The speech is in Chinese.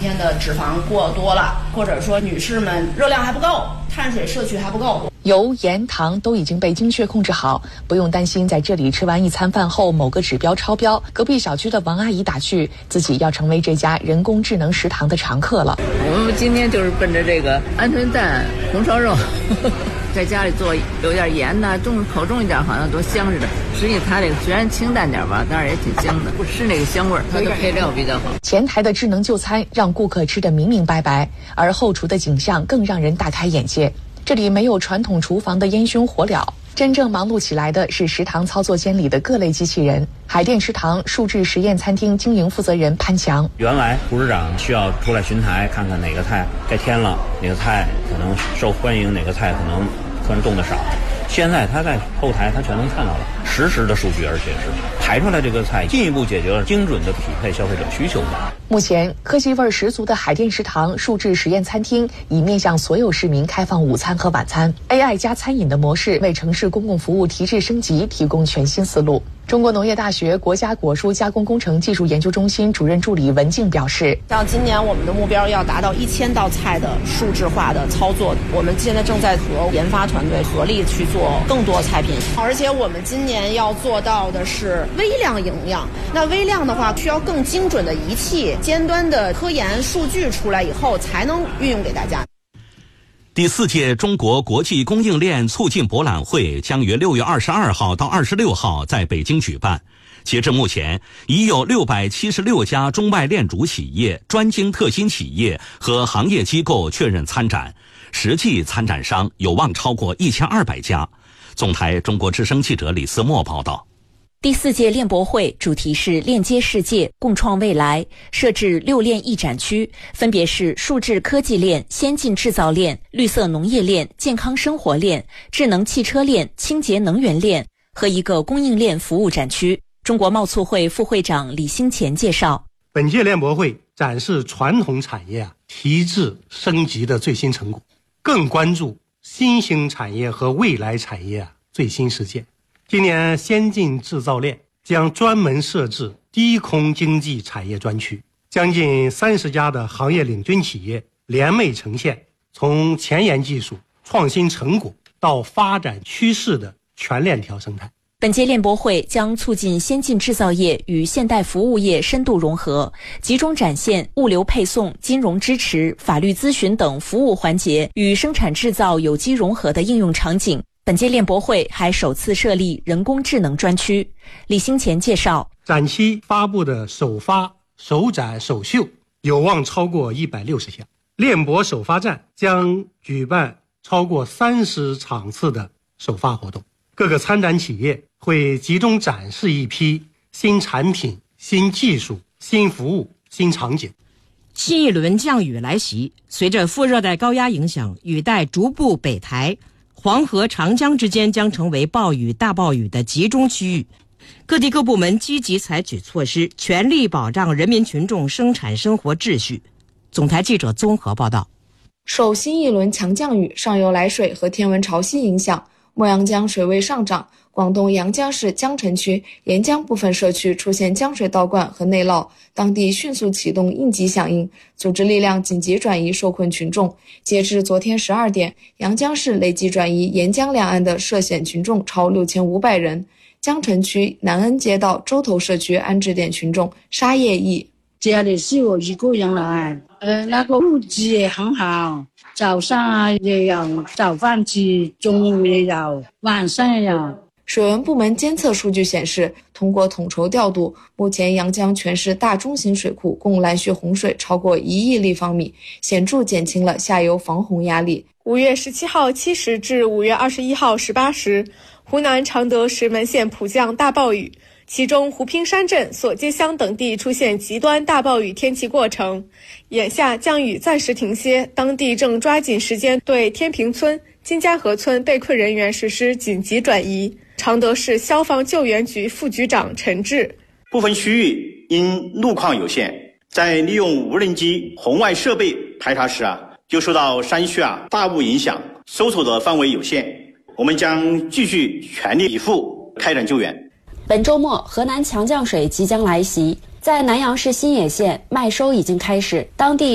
天的脂肪过多了，或者说女士们热量还不够，碳水摄取还不够。 油、盐、糖都已经被精确控制好，不用担心在这里吃完一餐饭后某个指标超标。隔壁小区的王阿姨打趣，自己要成为这家人工智能食堂的常客了。 我们今天就是奔着这个鹌鹑蛋、红烧肉，在家里做有点盐呐，口重一点，好像多香似的。实际它这个虽然清淡点吧，但是也挺香的，不是那个香味儿，它的配料比较好。 前台的智能就餐让顾客吃得明明白白，而后厨的景象更让人大开眼界。这里没有传统厨房的烟熏火燎，真正忙碌起来的是食堂操作间里的各类机器人。海淀食堂数字实验餐厅经营负责人潘强， 原来厨师长需要出来巡台，看看哪个菜该添了，哪个菜可能受欢迎，哪个菜可能客人动得少。现在他在后台他全能看到了实时的数据，而且是排出来这个菜进一步解决了精准的匹配消费者需求的。 目前科技味十足的海淀食堂数字实验餐厅已面向所有市民开放午餐和晚餐， AI 加餐饮的模式为城市公共服务提质升级提供全新思路。中国农业大学国家果蔬加工工程技术研究中心主任助理文静表示， 像今年我们的目标要达到1000道菜的数字化的操作，我们现在正在和研发团队合力去做更多菜品，而且我们今年要做到的是微量营养。那微量的话需要更精准的仪器，尖端的科研数据出来以后才能运用给大家。 第4届中国国际供应链促进博览会将于6月22号到26号在北京举办。截至目前，已有676家中外链主企业、专精特新企业和行业机构确认参展，实际参展商有望超过1200家。总台中国之声记者李思墨报道。 第4届链博会主题是链接世界，共创未来，设置6链一展区，分别是数字科技链、先进制造链、绿色农业链、健康生活链、智能汽车链、清洁能源链和一个供应链服务展区。中国贸促会副会长李兴前介绍， 本届链博会展示传统产业提质升级的最新成果，更关注新兴产业和未来产业最新实践。今年先进制造链将专门设置低空经济产业专区，将近30家的行业领军企业联袂呈现从前沿技术、创新成果到发展趋势的全链条生态。 本届链博会将促进先进制造业与现代服务业深度融合，集中展现物流配送、金融支持、法律咨询等服务环节与生产制造有机融合的应用场景。本届链博会还首次设立人工智能专区。李兴前介绍， 展期发布的首发、首展、首秀有望超过160项，链博首发站将举办超过30场次的首发活动，各个参展企业会集中展示一批新产品、新技术、新服务、新场景。 新一轮降雨来袭，随着副热带高压影响，雨带逐步北抬，黄河、长江之间将成为暴雨、大暴雨的集中区域。各地各部门积极采取措施，全力保障人民群众生产生活秩序。总台记者综合报道。 受新一轮强降雨、上游来水和天文潮汐影响，墨阳江水位上涨，广东阳江市江城区沿江部分社区出现江水倒灌和内涝，当地迅速启动应急响应，组织力量紧急转移受困群众。截至昨天12点，阳江市累计转移沿江两岸的涉险群众超6500人。江城区南恩街道洲头社区安置点群众沙叶义， 家里是我一个人来，那个物资也很好，早上也有早饭吃，中午也有，晚上也有。 水文部门监测数据显示，通过统筹调度，目前阳江全市大中型水库共拦蓄洪水超过1亿立方米，显著减轻了下游防洪压力。 5月17号7时至5月21号18时，湖南常德石门县普降大暴雨，其中湖滨山镇、索街乡等地出现极端大暴雨天气过程。眼下降雨暂时停歇，当地正抓紧时间对天平村、金家河村被困人员实施紧急转移。常德市消防救援局副局长陈志， 部分区域因路况有限，在利用无人机红外设备排查时就受到山区大雾影响，搜索的范围有限，我们将继续全力以赴开展救援。 本周末河南强降水即将来袭，在南阳市新野县麦收已经开始，当地